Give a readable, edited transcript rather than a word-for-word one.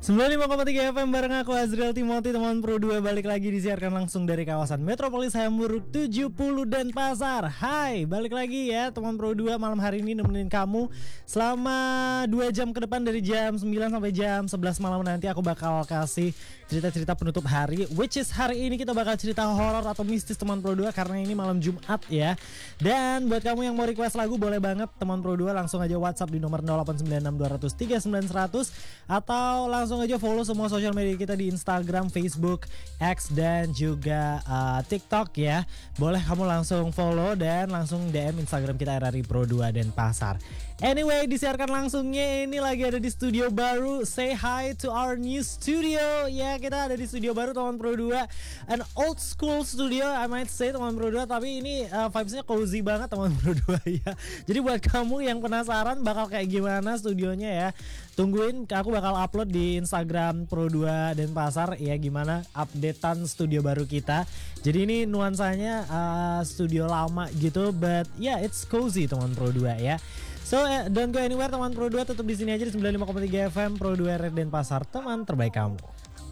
95,3 FM bareng aku Azriel Timothy, teman Pro 2 balik lagi disiarkan langsung dari kawasan Metropolis Hamburg 70 Denpasar. Hai, balik lagi ya teman Pro 2 malam hari ini nemenin kamu selama 2 jam ke depan dari jam 9 sampai jam 11 malam nanti aku bakal kasih cerita-cerita penutup hari, which is hari ini kita bakal cerita horor atau mistis teman Pro 2 karena ini malam Jumat ya. Dan buat kamu yang mau request lagu boleh banget teman Pro 2 langsung aja WhatsApp di nomor 0896 200 3900 atau langsung aja follow semua sosial media kita di Instagram, Facebook, X dan juga TikTok ya. Boleh kamu langsung follow dan langsung DM Instagram kita RRI Pro 2 Denpasar. Anyway, disiarkan langsungnya ini lagi ada di studio baru. Say hi to our new studio. Ya, kita ada di studio baru teman Pro 2. An old school studio I might say teman Pro 2, tapi ini vibes-nya cozy banget teman Pro 2 ya. Jadi buat kamu yang penasaran bakal kayak gimana studionya ya, tungguin, aku bakal upload di Instagram Pro 2 Denpasar ya, gimana updatean studio baru kita. Jadi ini nuansanya studio lama gitu, but yeah, it's cozy teman Pro 2 ya. So don't go anywhere teman Pro 2, tetap di sini aja di 95,3 FM Pro 2 RRI Denpasar, teman terbaik kamu.